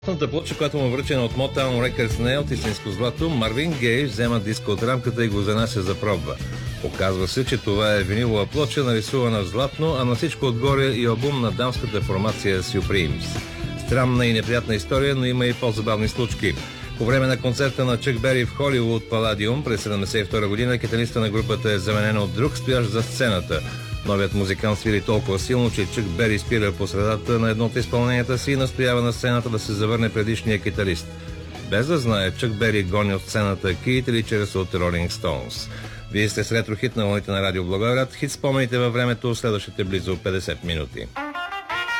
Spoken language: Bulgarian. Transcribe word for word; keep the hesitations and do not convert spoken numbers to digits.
Първата плоча, която му връчена от Motown Records, не е от истинско злато. Марвин Гей взема диска от рамката и го занася за пробва. Оказва се, че това е винилова плоча, нарисувана в златно, а на всичко отгоре и албум на дамската формация Supremes. Странна и неприятна история, но има и по-забавни случки. По време на концерта на Чък Бери в Холивуд Паладиум през седемдесет и втора година китариста на групата е заменен от друг, стоящ за сцената. Новият музикант свири толкова силно, че Чък Бери спира по средата на едно от изпълненията си и настоява на сцената да се завърне предишния китарист. Без да знае, Чък Бери гони от сцената Кит или чрез от Rolling Stones. Вие сте с ретро хит на вълните на Радио Благоевград. Хит спомените във времето следващите близо петдесет минути.